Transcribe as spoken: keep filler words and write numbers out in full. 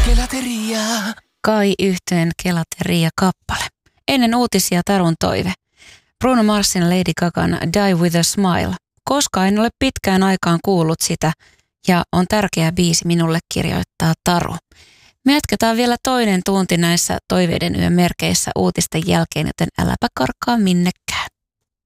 Kelateria. Kai Yhtyeen Kelateria-kappale. Ennen uutisia Tarun toive. Bruno Marsin Lady Gagan Die With A Smile. Koska en ole pitkään aikaan kuullut sitä ja on tärkeä biisi minulle, kirjoittaa Taru. Me jatketaan vielä toinen tunti näissä toiveiden yön merkeissä uutisten jälkeen, joten äläpä karkaa minnekään.